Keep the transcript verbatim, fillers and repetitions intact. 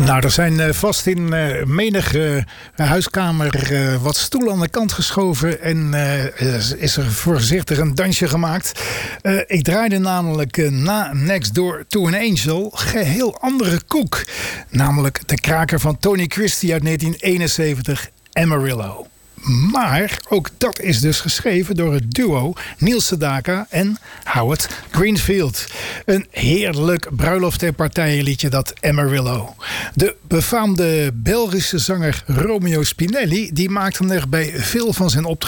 Nou, er zijn uh, vast in uh, menige uh, huiskamer uh, wat stoelen aan de kant geschoven en uh, is er voorzichtig een dansje gemaakt. Uh, ik draaide namelijk uh, na Next Door to an Angel geheel andere koek. Namelijk de kraker van Tony Christie uit negentien eenenzeventig, Amarillo. Maar ook dat is dus geschreven door het duo Neil Sedaka en Howard Greenfield. Een heerlijk bruiloft- en partijenliedje, dat Amarillo. De befaamde Belgische zanger Romeo Spinelli die maakte er bij veel van zijn optredens